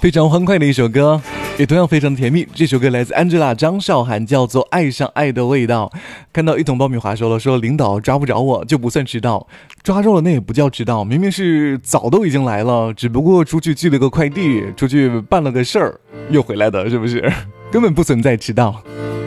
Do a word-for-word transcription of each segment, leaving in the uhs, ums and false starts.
非常欢快的一首歌，也同样非常甜蜜。这首歌来自 Angela 张韶涵，叫做《爱上爱的味道》。看到一桶爆米花说了，说领导抓不着我就不算迟到，抓住了那也不叫迟到，明明是早都已经来了，只不过出去寄了个快递，出去办了个事儿，又回来的，是不是？根本不存在迟到。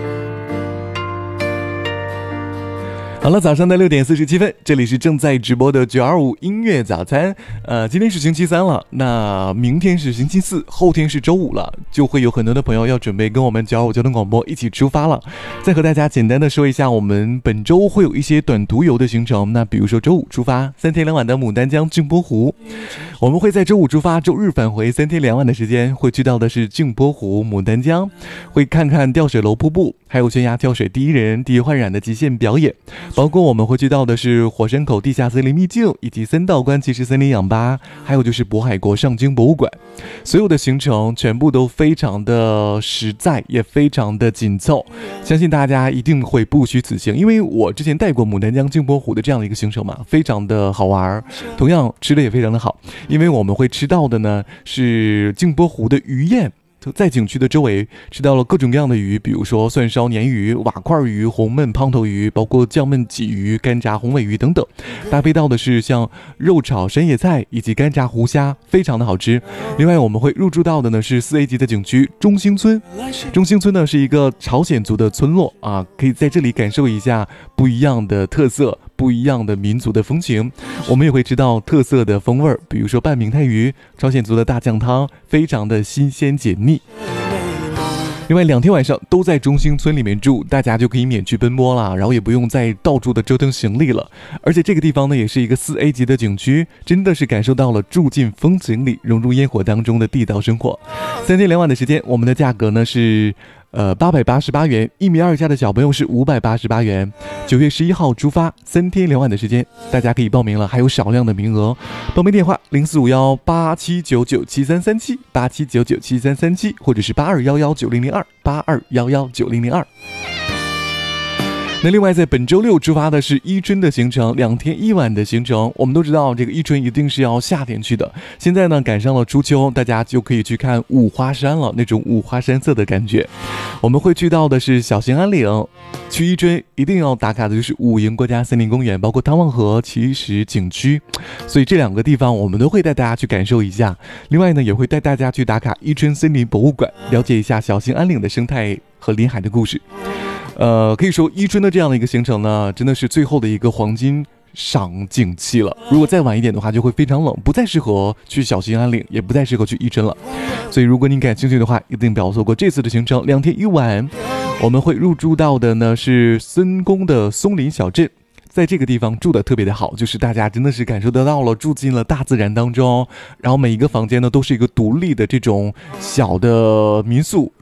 好了，早上的六点四十七分，这里是正在直播的九二五音乐早餐。呃，今天是星期三了，那明天是星期四，后天是周五了，就会有很多的朋友要准备跟我们九二五交通广播一起出发了。再和大家简单的说一下，我们本周会有一些短途游的行程。那比如说周五出发，三天两晚的牡丹江镜泊湖，我们会在周五出发，周日返回，三天两晚的时间会去到的是镜泊湖、牡丹江，会看看吊水楼瀑布，还有悬崖跳水第一人、第一焕染的极限表演。包括我们会去到的是火山口地下森林秘境，以及三道关骑士森林氧吧，还有就是渤海国上京博物馆。所有的行程全部都非常的实在，也非常的紧凑，相信大家一定会不虚此行。因为我之前带过牡丹江镜泊湖的这样的一个行程嘛，非常的好玩，同样吃的也非常的好。因为我们会吃到的呢是镜泊湖的鱼宴，在景区的周围吃到了各种各样的鱼，比如说蒜烧鲶鱼、瓦块鱼、红焖胖头鱼，包括酱焖鲫鱼、干炸红尾鱼等等。搭配到的是像肉炒山野菜以及干炸湖虾，非常的好吃。另外我们会入住到的呢是四 A 级的景区中兴村。中兴村呢是一个朝鲜族的村落啊，可以在这里感受一下不一样的特色，不一样的民族的风情。我们也会知道特色的风味，比如说拌明太鱼、朝鲜族的大酱汤，非常的新鲜解腻。另外两天晚上都在中兴村里面住，大家就可以免去奔波了，然后也不用再到处的折腾行李了。而且这个地方呢也是一个 四 A 级的景区，真的是感受到了住进风景里，融入烟火当中的地道生活。三天两晚的时间，我们的价格呢是呃，八百八十八元，一米二以下的小朋友是五百八十八元。九月十一号出发，三天两晚的时间，大家可以报名了，还有少量的名额。报名电话零四五幺八七九九七三三七八七九九七三三七，或者是八二幺幺九零零二八二幺幺九零零二。那另外在本周六出发的是伊春的行程，两天一晚的行程。我们都知道这个伊春一定是要夏天去的，现在呢赶上了初秋，大家就可以去看五花山了，那种五花山色的感觉。我们会去到的是小兴安岭，去伊春一定要打卡的就是五营国家森林公园，包括汤旺河奇石景区，所以这两个地方我们都会带大家去感受一下。另外呢也会带大家去打卡伊春森林博物馆，了解一下小兴安岭的生态和林海的故事。呃，可以说伊春的这样的一个行程呢，真的是最后的一个黄金赏景期了。如果再晚一点的话，就会非常冷，不再适合去小兴安岭，也不再适合去伊春了。所以如果您感兴趣的话，一定不要错过这次的行程，两天一晚。我们会入住到的呢是森宫的松林小镇。在这个地方住的特别的好，就是大家真的是感受得到了住进了大自然当中，然后每一个房间呢都是一个独立的这种小的民宿，